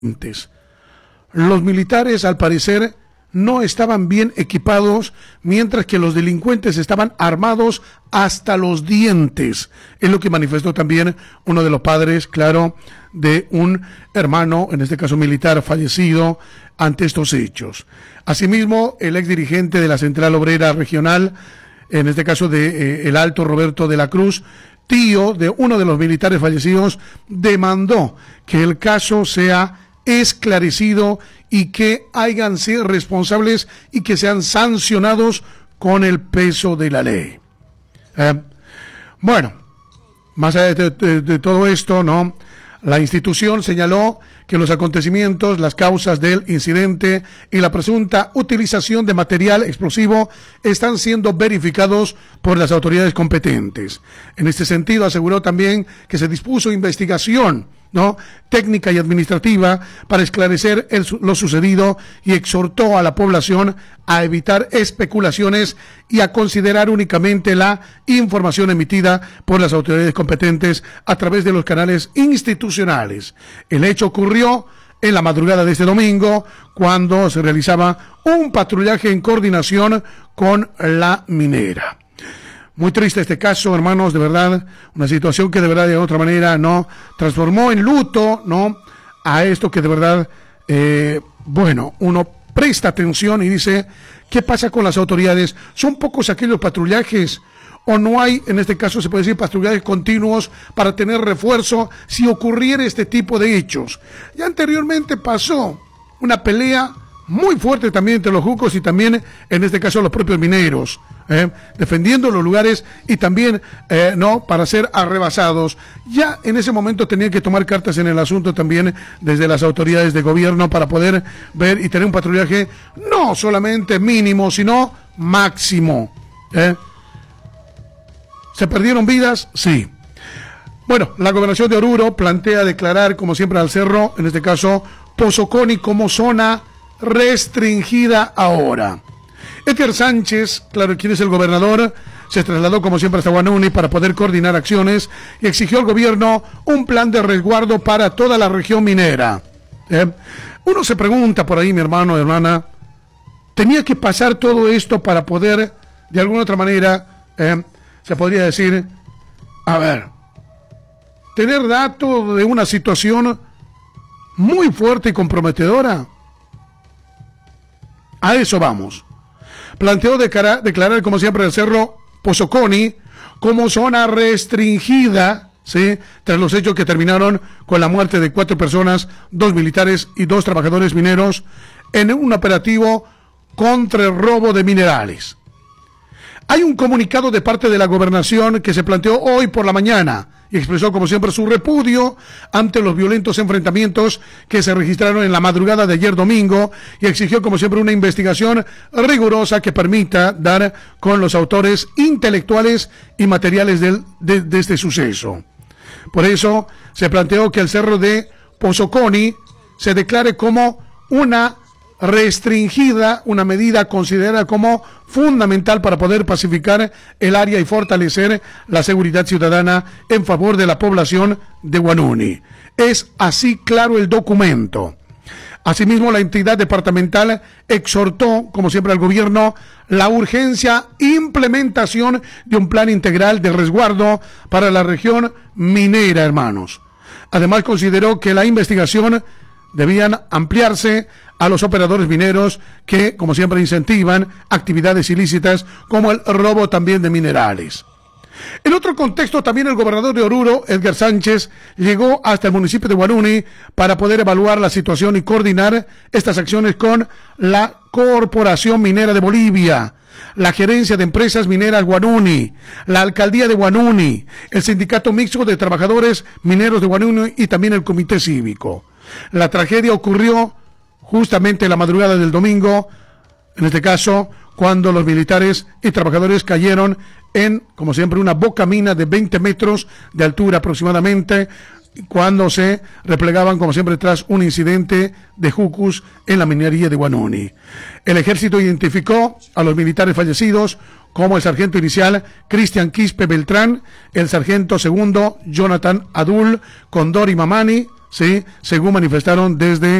Los militares, al parecer, no estaban bien equipados, mientras que los delincuentes estaban armados hasta los dientes. Es lo que manifestó también uno de los padres, claro, de un hermano, en este caso militar, fallecido ante estos hechos. Asimismo, el ex dirigente de la Central Obrera Regional, en este caso de el Alto Roberto de la Cruz, tío de uno de los militares fallecidos, demandó que el caso sea esclarecido y que hayan sido responsables y que sean sancionados con el peso de la ley. Bueno, más allá de todo esto, ¿no? La institución señaló que los acontecimientos, las causas del incidente y la presunta utilización de material explosivo están siendo verificados por las autoridades competentes. En este sentido, aseguró también que se dispuso investigación, ¿no?, técnica y administrativa para esclarecer lo sucedido, y exhortó a la población a evitar especulaciones y a considerar únicamente la información emitida por las autoridades competentes a través de los canales institucionales. El hecho ocurrió en la madrugada de este domingo, cuando se realizaba un patrullaje en coordinación con la minera. Muy triste este caso, hermanos, de verdad, una situación que de verdad de otra manera no transformó en luto, ¿no?, a esto que de verdad, bueno, uno presta atención y dice, ¿qué pasa con las autoridades? ¿Son pocos aquellos patrullajes? ¿O no hay, en este caso se puede decir, patrullajes continuos para tener refuerzo si ocurriera este tipo de hechos? Ya anteriormente pasó una pelea muy fuerte también entre los jucos y también, en este caso, los propios mineros, defendiendo los lugares y también, no, para ser arrebasados. Ya en ese momento tenían que tomar cartas en el asunto también desde las autoridades de gobierno para poder ver y tener un patrullaje no solamente mínimo, sino máximo. ¿Se perdieron vidas? Sí. Bueno, la gobernación de Oruro plantea declarar, como siempre, al cerro, en este caso, Pozoconi, como zona restringida ahora. Edgar Sánchez, claro, quien es el gobernador, se trasladó como siempre hasta Guanuni para poder coordinar acciones y exigió al gobierno un plan de resguardo para toda la región minera. Uno se pregunta por ahí, mi hermano, hermana, ¿tenía que pasar todo esto para poder, de alguna otra manera, se podría decir, a ver, tener datos de una situación muy fuerte y comprometedora? A eso vamos. Planteó declarar, como siempre, el cerro Pozoconi como zona restringida, ¿sí?, tras los hechos que terminaron con la muerte de 4 personas, 2 militares y 2 trabajadores mineros, en un operativo contra el robo de minerales. Hay un comunicado de parte de la gobernación que se planteó hoy por la mañana y expresó, como siempre, su repudio ante los violentos enfrentamientos que se registraron en la madrugada de ayer domingo, y exigió, como siempre, una investigación rigurosa que permita dar con los autores intelectuales y materiales de este suceso. Por eso se planteó que el cerro de Pozoconi se declare como una restringida, una medida considerada como fundamental para poder pacificar el área y fortalecer la seguridad ciudadana en favor de la población de Guanuni. Es así claro el documento. Asimismo, la entidad departamental exhortó, como siempre, al gobierno la urgencia implementación de un plan integral de resguardo para la región minera, hermanos. Además, consideró que la investigación debían ampliarse a los operadores mineros que, como siempre, incentivan actividades ilícitas como el robo también de minerales. En otro contexto, también el gobernador de Oruro, Edgar Sánchez, llegó hasta el municipio de Guanuni para poder evaluar la situación y coordinar estas acciones con la Corporación Minera de Bolivia, la Gerencia de Empresas Mineras Guanuni, la Alcaldía de Guanuni, el Sindicato Mixto de Trabajadores Mineros de Guanuni y también el Comité Cívico. La tragedia ocurrió justamente la madrugada del domingo, en este caso, cuando los militares y trabajadores cayeron en, como siempre, una bocamina de 20 metros de altura aproximadamente, cuando se replegaban, como siempre, tras un incidente de jucus en la minería de Guanuni. El ejército identificó a los militares fallecidos como el sargento inicial Cristian Quispe Beltrán, el sargento segundo Jonathan Adul, Condori Mamani, ¿sí? Según manifestaron desde